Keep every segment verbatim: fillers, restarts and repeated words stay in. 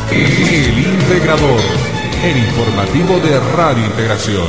El Integrador, el informativo de Radio Integración.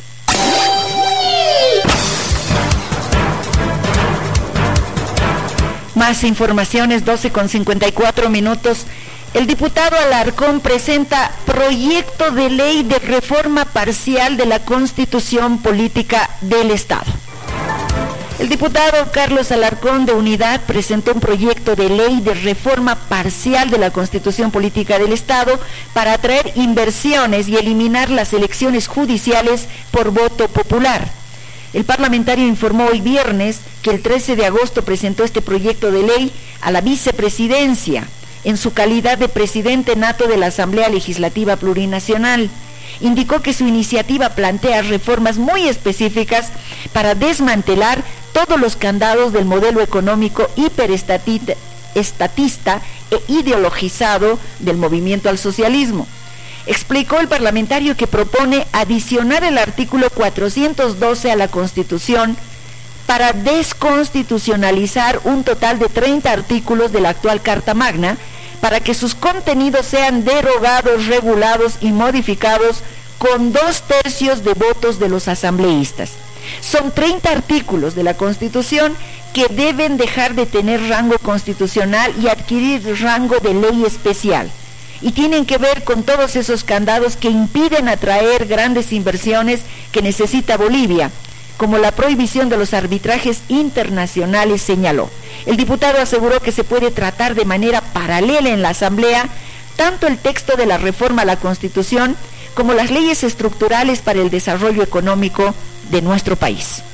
Más informaciones, doce con cincuenta y cuatro minutos. El diputado Alarcón presenta proyecto de ley de reforma parcial de la Constitución Política del Estado. El diputado Carlos Alarcón de Unidad presentó un proyecto de ley de reforma parcial de la Constitución Política del Estado para atraer inversiones y eliminar las elecciones judiciales por voto popular. El parlamentario informó hoy viernes que el trece de agosto presentó este proyecto de ley a la vicepresidencia en su calidad de presidente nato de la Asamblea Legislativa Plurinacional. Indicó que su iniciativa plantea reformas muy específicas para desmantelar todos los candados del modelo económico hiperestatista e ideologizado del movimiento al socialismo. Explicó el parlamentario que propone adicionar el artículo cuatrocientos doce a la Constitución para desconstitucionalizar un total de treinta artículos de la actual Carta Magna, para que sus contenidos sean derogados, regulados y modificados con dos tercios de votos de los asambleístas. Son treinta artículos de la Constitución que deben dejar de tener rango constitucional y adquirir rango de ley especial, y tienen que ver con todos esos candados que impiden atraer grandes inversiones que necesita Bolivia, como la prohibición de los arbitrajes internacionales, señaló. El diputado aseguró que se puede tratar de manera paralela en la Asamblea tanto el texto de la reforma a la Constitución como las leyes estructurales para el desarrollo económico de nuestro país.